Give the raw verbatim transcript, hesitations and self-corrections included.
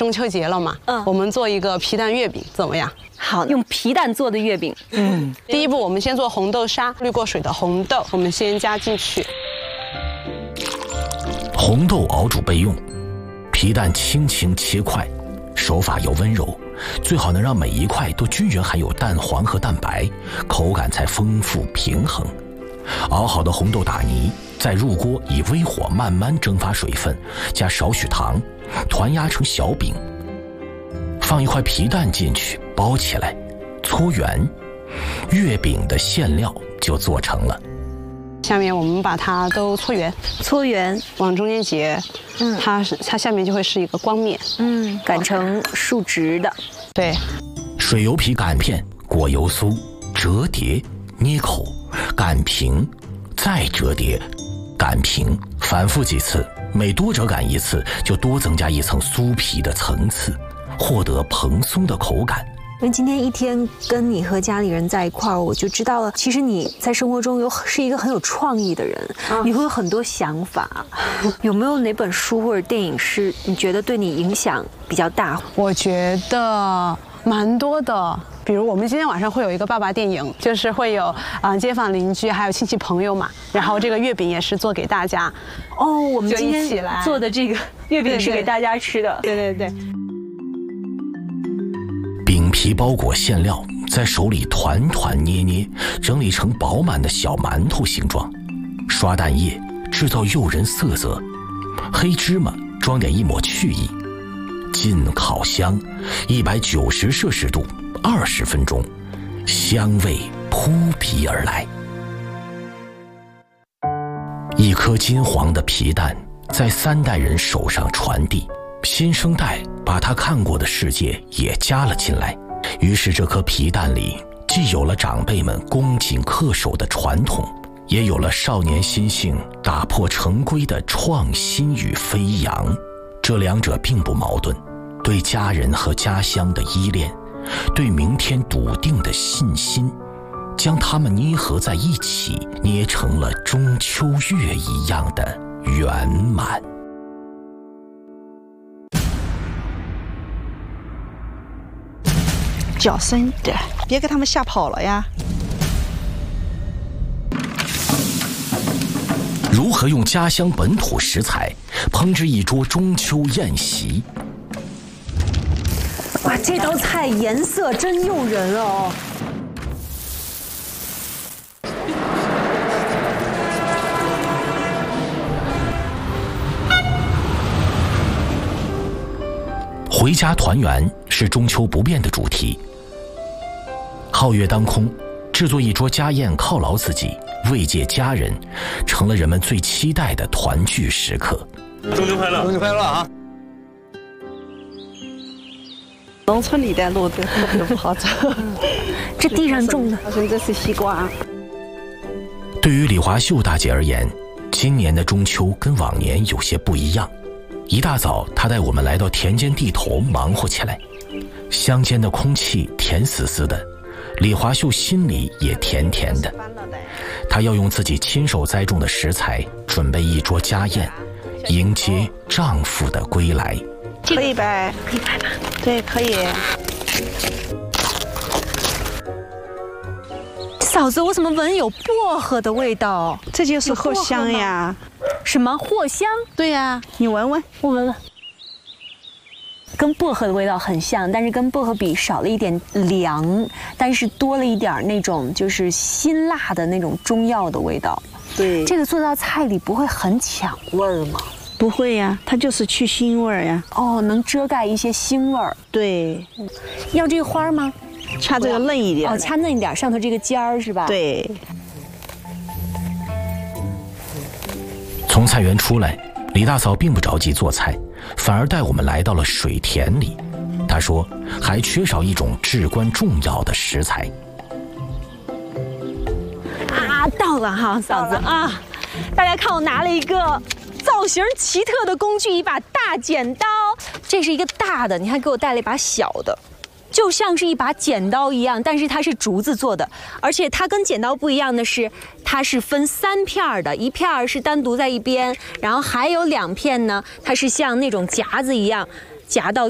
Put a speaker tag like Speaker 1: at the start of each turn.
Speaker 1: 中秋节了嘛，
Speaker 2: 嗯，
Speaker 1: 我们做一个皮蛋月饼怎么样？
Speaker 2: 好，用皮蛋做的月饼。嗯，
Speaker 1: 第一步我们先做红豆沙，滤过水的红豆，我们先加进去。
Speaker 3: 红豆熬煮备用，皮蛋轻轻切块，手法要温柔，最好能让每一块都均匀含有蛋黄和蛋白，口感才丰富平衡。熬好的红豆打泥，再入锅以微火慢慢蒸发水分，加少许糖，团压成小饼。放一块皮蛋进去，包起来，搓圆，月饼的馅料就做成了。
Speaker 1: 下面我们把它都搓圆，
Speaker 2: 搓圆
Speaker 1: 往中间结，嗯，它是它下面就会是一个光面，
Speaker 2: 嗯，擀成竖直的。
Speaker 1: 对，
Speaker 3: 水油皮擀片，裹油酥，折叠，捏口，擀平，再折叠，擀平，反复几次，每多折擀一次，就多增加一层酥皮的层次，获得蓬松的口感。
Speaker 2: 因为今天一天跟你和家里人在一块儿，我就知道了，其实你在生活中有是一个很有创意的人，啊、你会有很多想法。有没有哪本书或者电影是你觉得对你影响比较大？
Speaker 1: 我觉得蛮多的。比如我们今天晚上会有一个爸爸电影，就是会有啊、呃、街坊邻居还有亲戚朋友嘛，然后这个月饼也是做给大家。
Speaker 2: 哦，我们今天
Speaker 1: 一起来
Speaker 2: 做的这个月饼是给大家吃的。
Speaker 1: 对对对。对
Speaker 3: 饼皮包裹馅料，在手里团团捏捏，整理成饱满的小馒头形状。刷蛋液，制造诱人色泽。黑芝麻，装点一抹去意。进烤箱，一百九十摄氏度，二十分钟，香味扑鼻而来。一颗金黄的皮蛋，在三代人手上传递。新生代把他看过的世界也加了进来，于是这颗皮蛋里既有了长辈们恭谨恪守的传统，也有了少年心性打破成规的创新与飞扬。这两者并不矛盾，对家人和家乡的依恋，对明天笃定的信心，将它们捏合在一起，捏成了中秋月一样的圆满。
Speaker 4: 小声点，别给他们吓跑了呀！
Speaker 3: 如何用家乡本土食材烹制一桌中秋宴席？
Speaker 2: 哇，这道菜颜色真诱人哦！
Speaker 3: 回家团圆是中秋不变的主题。皓月当空，制作一桌家宴犒劳自己，慰藉家人，成了人们最期待的团聚时刻。
Speaker 5: 中秋快乐！
Speaker 6: 中秋快乐啊！
Speaker 4: 农村里的路都都不好走。
Speaker 2: 这地上种的，
Speaker 4: 好像这是西瓜。
Speaker 3: 对于李华秀大姐而言，今年的中秋跟往年有些不一样。一大早，她带我们来到田间地头忙活起来。乡间的空气甜丝丝的，李华秀心里也甜甜的。她要用自己亲手栽种的食材，准备一桌家宴，迎接丈夫的归来。
Speaker 4: 可以摆，
Speaker 2: 可以摆吧？
Speaker 4: 对，可以。
Speaker 2: 嫂子，我怎么闻有薄荷的味道？
Speaker 4: 这就是藿香呀。
Speaker 2: 什么藿香？
Speaker 4: 对呀，你闻闻，
Speaker 2: 我闻闻。跟薄荷的味道很像，但是跟薄荷比少了一点凉，但是多了一点那种就是辛辣的那种中药的味道。
Speaker 4: 对，
Speaker 2: 这个做到菜里不会很抢味儿吗？
Speaker 4: 不会呀，它就是去腥味儿呀。
Speaker 2: 哦，能遮盖一些腥味儿。
Speaker 4: 对，
Speaker 2: 要这个花吗？
Speaker 4: 掐这个嫩一点。
Speaker 2: 哦，掐嫩一点，上头这个尖儿是吧？
Speaker 4: 对。
Speaker 3: 从菜园出来，李大嫂并不着急做菜，反而带我们来到了水田里。她说，还缺少一种至关重要的食材。
Speaker 2: 啊，到了哈，嫂子啊！大家看，我拿了一个造型奇特的工具，一把大剪刀。这是一个大的，你还给我带了一把小的。就像是一把剪刀一样，但是它是竹子做的，而且它跟剪刀不一样的是，它是分三片的，一片是单独在一边，然后还有两片呢，它是像那种夹子一样夹到